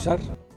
impulsar.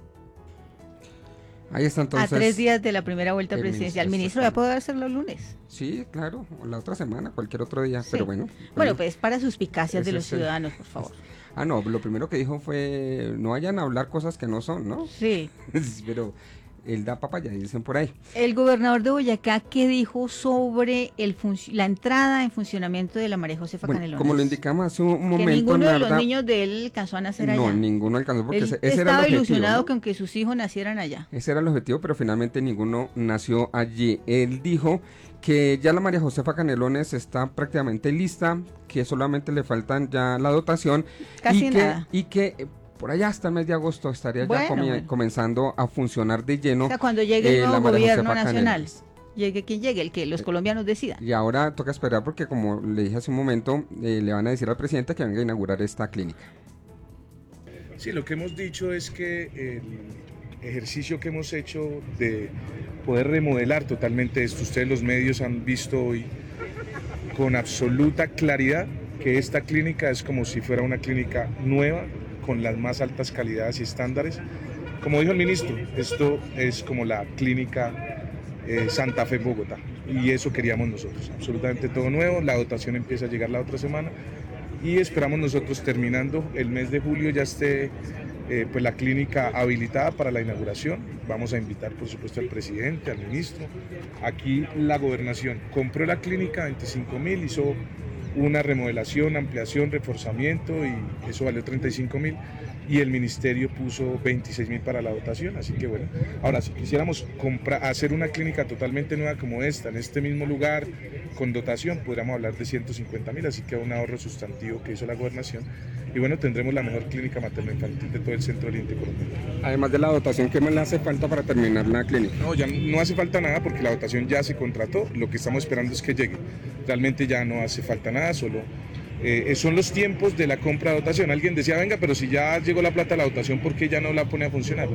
Ahí está entonces. A 3 días de la primera vuelta presidencial. El ministro ya puede hacerlo el lunes. Sí, claro, o la otra semana, cualquier otro día, Sí. pero bueno. Bueno, pues para suspicacias de ese los es el- ciudadanos, por favor. No, lo primero que dijo fue, no vayan a hablar cosas que no son, ¿no? Sí. Pero él da papaya, dicen por ahí. El gobernador de Boyacá, ¿qué dijo sobre la entrada en funcionamiento de la María Josefa Bueno, Canelones? como lo indicamos hace un Que momento, ninguno la de los verdad, niños de él alcanzó a nacer allá. no, ninguno alcanzó, porque Él ese era el estaba objetivo, ilusionado ¿no? con que sus hijos nacieran allá. Ese era el objetivo, pero finalmente ninguno nació allí. Él dijo que ya la María Josefa Canelones está prácticamente lista, que solamente le faltan ya la dotación Casi y nada. que por allá hasta el mes de agosto estaría ya Bueno. comenzando a funcionar de lleno. O sea, cuando llegue el la nuevo María gobierno Josefa nacional, Canelones. llegue quien llegue, el que los colombianos decidan. Y ahora toca esperar porque, como le dije hace un momento, le van a decir al presidente que venga a inaugurar esta clínica. Sí, lo que hemos dicho es que el ejercicio que hemos hecho de poder remodelar totalmente esto, ustedes los medios han visto hoy con absoluta claridad que esta clínica es como si fuera una clínica nueva, con las más altas calidades y estándares. Como dijo el ministro, esto es como la clínica Santa Fe en Bogotá, y eso queríamos nosotros, absolutamente todo nuevo. La dotación empieza a llegar la otra semana y esperamos nosotros, terminando el mes de julio, ya esté pues la clínica habilitada para la inauguración. Vamos a invitar por supuesto al presidente, al ministro. Aquí la gobernación compró la clínica, 25.000, hizo una remodelación, ampliación, reforzamiento, y eso valió 35.000, y el ministerio puso 26.000 para la dotación. Así que bueno, ahora si quisiéramos hacer una clínica totalmente nueva como esta, en este mismo lugar, con dotación, podríamos hablar de 150.000, así que un ahorro sustantivo que hizo la gobernación, y bueno, tendremos la mejor clínica materno-infantil de todo el centro oriente colombiano. Además de la dotación, ¿qué más le hace falta para terminar la clínica? No, ya no hace falta nada porque la dotación ya se contrató, lo que estamos esperando es que llegue. Realmente ya no hace falta nada, solo son los tiempos de la compra de dotación. Alguien decía, venga, pero si ya llegó la plata a la dotación, ¿por qué ya no la pone a funcionar?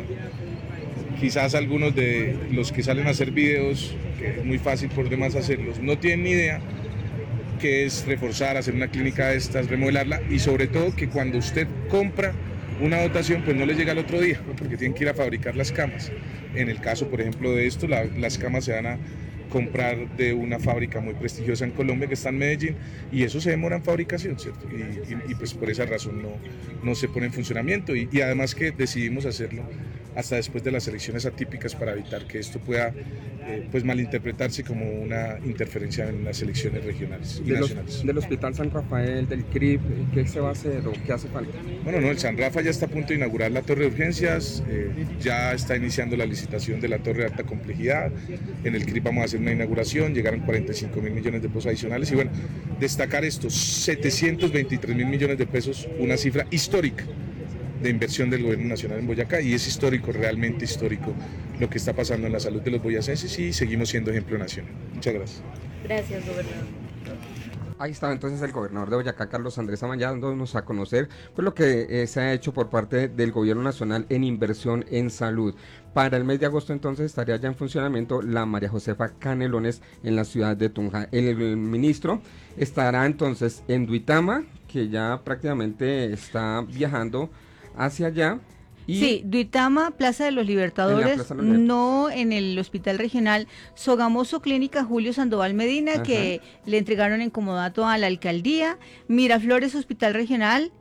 Quizás algunos de los que salen a hacer videos, que es muy fácil por demás hacerlos, no tienen ni idea que es reforzar, hacer una clínica de estas, remodelarla, y sobre todo que cuando usted compra una dotación, pues no le llega al otro día, ¿no? Porque tienen que ir a fabricar las camas. En el caso, por ejemplo, de esto, las camas se van a comprar de una fábrica muy prestigiosa en Colombia, que está en Medellín, y eso se demora en fabricación, ¿cierto? Y pues por esa razón no se pone en funcionamiento, y además que decidimos hacerlo hasta después de las elecciones atípicas para evitar que esto pueda pues malinterpretarse como una interferencia en las elecciones regionales y nacionales. Del Hospital San Rafael, del CRIP, ¿qué se va a hacer o qué hace falta? Bueno, no, el San Rafa ya está a punto de inaugurar la torre de urgencias, ya está iniciando la licitación de la torre de alta complejidad. En el CRIP vamos a hacer una inauguración, llegaron 45.000 millones de pesos adicionales, y bueno, destacar esto, 723.000 millones de pesos, una cifra histórica de inversión del gobierno nacional en Boyacá, y es histórico, realmente histórico, lo que está pasando en la salud de los boyacenses, y seguimos siendo ejemplo nacional. Muchas gracias. Gracias, gobernador. Ahí estaba entonces el gobernador de Boyacá, Carlos Andrés Amaya, dándonos a conocer pues lo que se ha hecho por parte del gobierno nacional en inversión en salud. Para el mes de agosto entonces estaría ya en funcionamiento la María Josefa Canelones en la ciudad de Tunja. El ministro estará entonces en Duitama, que ya prácticamente está viajando hacia allá. Y sí, Duitama, Plaza de los Libertadores, Plaza de los Libertadores. No en el Hospital Regional Sogamoso Clínica Julio Sandoval Medina, Ajá. que le entregaron en comodato a la alcaldía, Miraflores Hospital Regional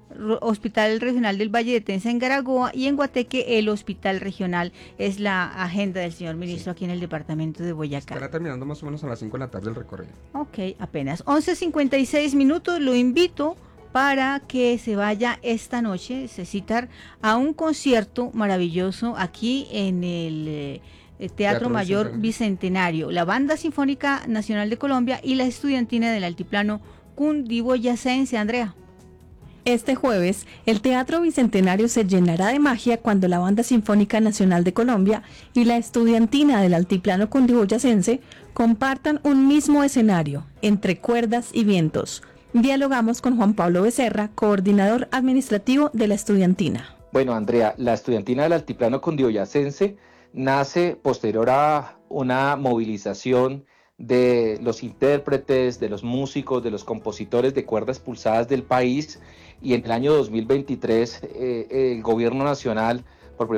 del Valle de Tensa en Garagoa, y en Guateque el Hospital Regional. Es la agenda del señor ministro aquí en el departamento de Boyacá. estará terminando más o menos a las 5 de la tarde el recorrido. Ok, apenas 11:56 minutos, lo invito para que se vaya esta noche, se citar a un concierto maravilloso aquí en el Teatro Mayor Bicentenario, la Banda Sinfónica Nacional de Colombia y la Estudiantina del Altiplano Cundiboyacense. Andrea. Este jueves, el Teatro Bicentenario se llenará de magia cuando la Banda Sinfónica Nacional de Colombia y la Estudiantina del Altiplano Cundiboyacense compartan un mismo escenario, entre cuerdas y vientos. Dialogamos con Juan Pablo Becerra, coordinador administrativo de la Estudiantina. Bueno, Andrea, la Estudiantina del Altiplano Cundiboyacense nace posterior a una movilización de los intérpretes, de los músicos, de los compositores de cuerdas pulsadas del país, y en el año 2023 el gobierno nacional